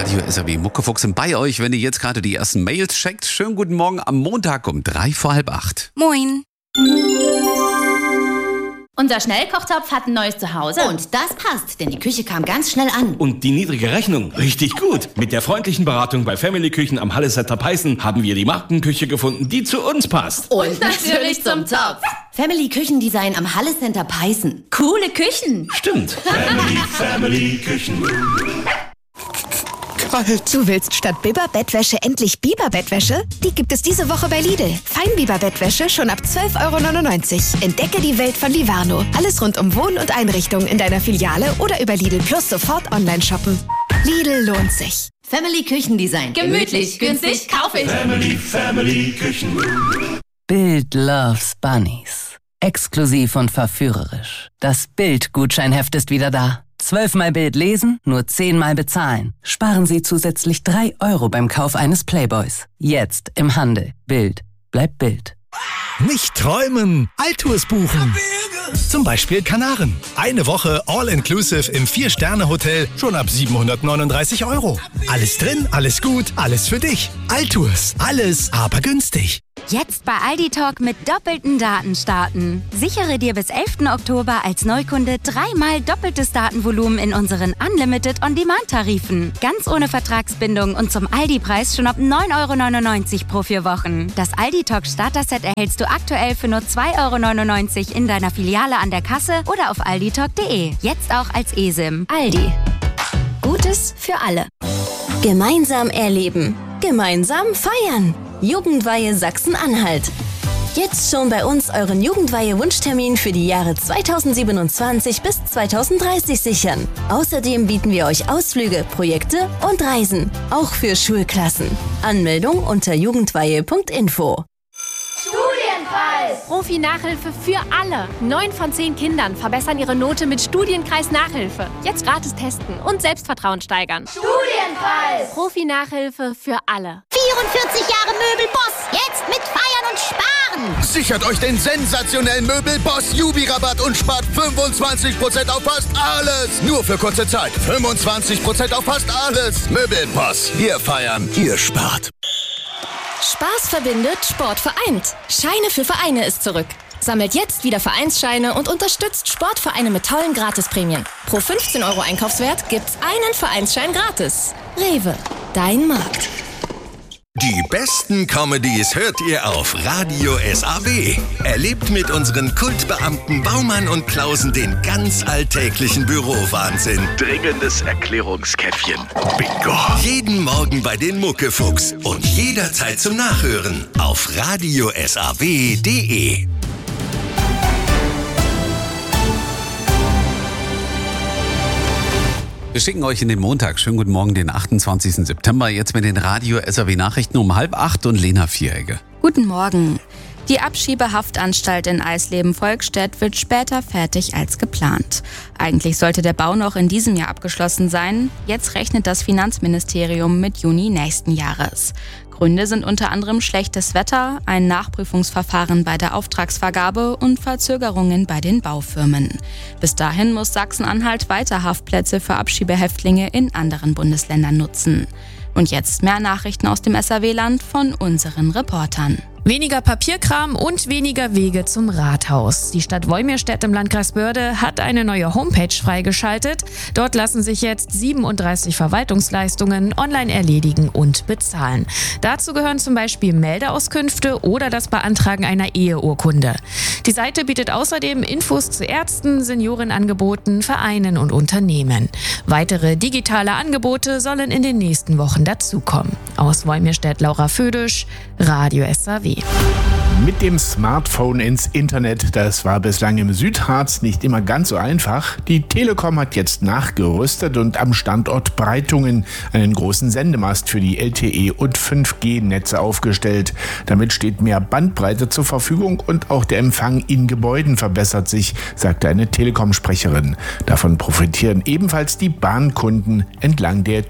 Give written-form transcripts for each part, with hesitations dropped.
Radio SAW Muckefuchs sind bei euch, wenn ihr jetzt gerade die ersten Mails checkt. Schönen guten Morgen am Montag um 7:45. Moin. Unser Schnellkochtopf hat ein neues Zuhause. Und das passt, denn die Küche kam ganz schnell an. Und die niedrige Rechnung, richtig gut. Mit der freundlichen Beratung bei Family Küchen am Hallesetter Peißen haben wir die Markenküche gefunden, die zu uns passt. Und natürlich zum Topf. Family Küchendesign am Hallecenter Peißen. Coole Küchen. Stimmt. Family Küchen. Kalt. Du willst statt Biber-Bettwäsche endlich Biber-Bettwäsche? Die gibt es diese Woche bei Lidl. Feinbiber-Bettwäsche schon ab 12,99 €. Entdecke die Welt von Livarno. Alles rund um Wohn- und Einrichtung in deiner Filiale oder über Lidl Plus sofort online shoppen. Lidl lohnt sich. Family Küchendesign. Gemütlich, günstig, kaufe ich. Family Küchen. Bild loves Bunnies. Exklusiv und verführerisch. Das Bild-Gutscheinheft ist wieder da. 12-mal Bild lesen, nur 10-mal bezahlen. Sparen Sie zusätzlich 3 € beim Kauf eines Playboys. Jetzt im Handel. Bild bleibt Bild. Nicht träumen, Altours buchen. Zum Beispiel Kanaren. Eine Woche All-Inclusive im 4-Sterne-Hotel schon ab 739 €. Alles drin, alles gut, alles für dich. Altours, alles aber günstig. Jetzt bei Aldi Talk mit doppelten Daten starten. Sichere dir bis 11. Oktober als Neukunde 3-mal doppeltes Datenvolumen in unseren Unlimited On-Demand-Tarifen. Ganz ohne Vertragsbindung und zum Aldi-Preis schon ab 9,99 € pro 4 Wochen. Das Aldi Talk Starter-Set erhältst du aktuell für nur 2,99 € in deiner Filiale an der Kasse oder auf alditalk.de. Jetzt auch als eSIM. Aldi. Gutes für alle. Gemeinsam erleben. Gemeinsam feiern. Jugendweihe Sachsen-Anhalt. Jetzt schon bei uns euren Jugendweihe-Wunschtermin für die Jahre 2027 bis 2030 sichern. Außerdem bieten wir euch Ausflüge, Projekte und Reisen. Auch für Schulklassen. Anmeldung unter jugendweihe.info. Studienpreis! Profi-Nachhilfe für alle. 9 von 10 Kindern verbessern ihre Note mit Studienkreis Nachhilfe. Jetzt gratis testen und Selbstvertrauen steigern. Studienpreis! Profi-Nachhilfe für alle. 44 Jahre Möbelboss. Jetzt mit Feiern und Sparen. Sichert euch den sensationellen Möbelboss Jubi-Rabatt und spart 25% auf fast alles. Nur für kurze Zeit. 25% auf fast alles. Möbelboss. Wir feiern, ihr spart. Spaß verbindet, Sport vereint. Scheine für Vereine ist zurück. Sammelt jetzt wieder Vereinsscheine und unterstützt Sportvereine mit tollen Gratisprämien. Pro 15 € Einkaufswert gibt's einen Vereinsschein gratis. Rewe, dein Markt. Die besten Comedies hört ihr auf Radio SAW. Erlebt mit unseren Kultbeamten Baumann und Klausen den ganz alltäglichen Bürowahnsinn. Dringendes Erklärungskäffchen. Bingo. Jeden Morgen bei den Muckefuchs und jederzeit zum Nachhören auf radiosaw.de. Wir schicken euch in den Montag. Schönen guten Morgen, den 28. September. Jetzt mit den Radio SAW Nachrichten um 7:30 und Lena Vieregge. Guten Morgen. Die Abschiebehaftanstalt in Eisleben-Volkstedt wird später fertig als geplant. Eigentlich sollte der Bau noch in diesem Jahr abgeschlossen sein. Jetzt rechnet das Finanzministerium mit Juni nächsten Jahres. Gründe sind unter anderem schlechtes Wetter, ein Nachprüfungsverfahren bei der Auftragsvergabe und Verzögerungen bei den Baufirmen. Bis dahin muss Sachsen-Anhalt weiter Haftplätze für Abschiebehäftlinge in anderen Bundesländern nutzen. Und jetzt mehr Nachrichten aus dem SAW-Land von unseren Reportern. Weniger Papierkram und weniger Wege zum Rathaus. Die Stadt Wolmirstedt im Landkreis Börde hat eine neue Homepage freigeschaltet. Dort lassen sich jetzt 37 Verwaltungsleistungen online erledigen und bezahlen. Dazu gehören zum Beispiel Meldeauskünfte oder das Beantragen einer Eheurkunde. Die Seite bietet außerdem Infos zu Ärzten, Seniorenangeboten, Vereinen und Unternehmen. Weitere digitale Angebote sollen in den nächsten Wochen dazukommen. Aus Wolmirstedt Laura Födisch, Radio SAW. Mit dem Smartphone ins Internet, das war bislang im Südharz nicht immer ganz so einfach. Die Telekom hat jetzt nachgerüstet und am Standort Breitungen einen großen Sendemast für die LTE- und 5G-Netze aufgestellt. Damit steht mehr Bandbreite zur Verfügung und auch der Empfang in Gebäuden verbessert sich, sagte eine Telekom-Sprecherin. Davon profitieren ebenfalls die Bahnkunden entlang der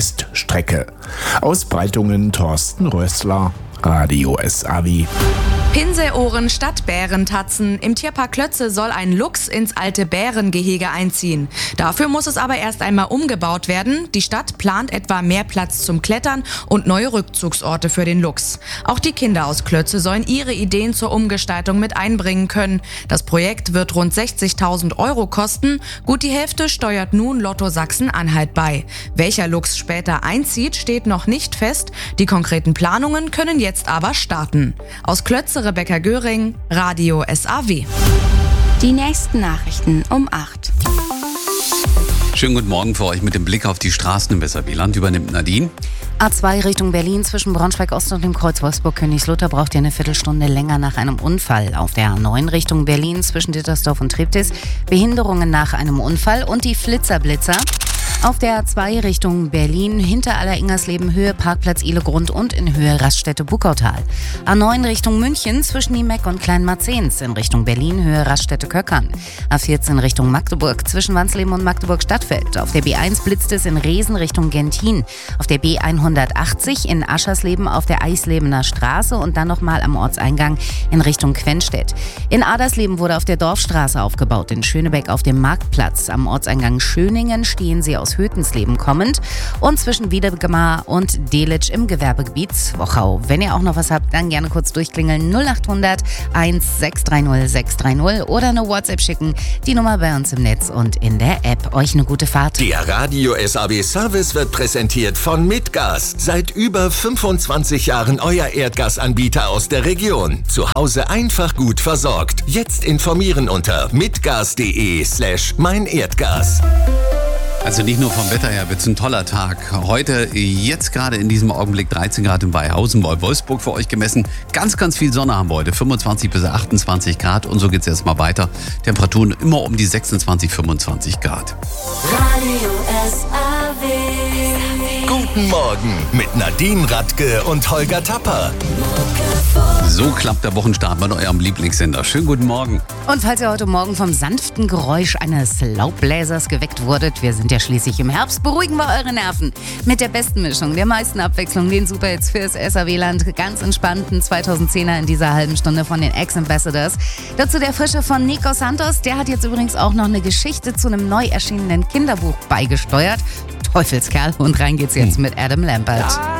Thüringen-West-Strecke. Aus Breitungen Thorsten Rössler, Radio SAW. Pinselohren statt Bärentatzen. Im Tierpark Klötze soll ein Luchs ins alte Bärengehege einziehen. Dafür muss es aber erst einmal umgebaut werden. Die Stadt plant etwa mehr Platz zum Klettern und neue Rückzugsorte für den Luchs. Auch die Kinder aus Klötze sollen ihre Ideen zur Umgestaltung mit einbringen können. Das Projekt wird rund 60.000 € kosten. Gut die Hälfte steuert nun Lotto Sachsen-Anhalt bei. Welcher Luchs später einzieht, steht noch nicht fest. Die konkreten Planungen können jetzt aber starten. Aus Klötze Rebecca Göring, Radio SAW. Die nächsten Nachrichten um 8. Schönen guten Morgen für euch mit dem Blick auf die Straßen im Weserwieland. Übernimmt Nadine. A2 Richtung Berlin zwischen Braunschweig-Ost und dem Kreuz Wolfsburg-Königslutter braucht ihr eine Viertelstunde länger nach einem Unfall. Auf der A9 Richtung Berlin zwischen Dittersdorf und Treptow Behinderungen nach einem Unfall und die Flitzer-Blitzer. Auf der A2 Richtung Berlin hinter Aller-Ingersleben Höhe Parkplatz Ihlegrund und in Höhe Raststätte Buckautal. A9 Richtung München zwischen Niemeck und Kleinmarzens in Richtung Berlin Höhe Raststätte Köckern. A14 Richtung Magdeburg zwischen Wansleben und Magdeburg Stadtfeld. Auf der B1 blitzt es in Resen Richtung Gentin. Auf der B180 in Aschersleben auf der Eislebener Straße und dann nochmal am Ortseingang in Richtung Quenstedt. In Adersleben wurde auf der Dorfstraße aufgebaut. In Schönebeck auf dem Marktplatz. Am Ortseingang Schöningen stehen sie aus Hötensleben kommend und zwischen Wiedegemar und Delitzsch im Gewerbegebiet Wochau. Wenn ihr auch noch was habt, dann gerne kurz durchklingeln 0800 1630 630 oder eine WhatsApp schicken. Die Nummer bei uns im Netz und in der App. Euch eine gute Fahrt. Der Radio SAW Service wird präsentiert von Mitgas. Seit über 25 Jahren euer Erdgasanbieter aus der Region. Zu Hause einfach gut versorgt. Jetzt informieren unter mitgas.de/meinerdgas. Also nicht nur vom Wetter her wird es ein toller Tag. Heute, jetzt gerade in diesem Augenblick 13 Grad in Weihausen, Wolfsburg für euch gemessen. Ganz, ganz viel Sonne haben wir heute, 25 bis 28 Grad und so geht es erstmal weiter. Temperaturen immer um die 26, 25 Grad. Radio SAW. Guten Morgen mit Nadine Radke und Holger Tapper. So klappt der Wochenstart bei eurem Lieblingssender. Schönen guten Morgen. Und falls ihr heute Morgen vom sanften Geräusch eines Laubbläsers geweckt wurdet, wir sind ja schließlich im Herbst, beruhigen wir eure Nerven mit der besten Mischung, der meisten Abwechslung, den Superhits fürs SAW-Land, ganz entspannten 2010er in dieser halben Stunde von den Ex-Ambassadors. Dazu der Frische von Nico Santos, der hat jetzt übrigens auch noch eine Geschichte zu einem neu erschienenen Kinderbuch beigesteuert. Teufelskerl, und rein geht's jetzt mit Adam Lambert.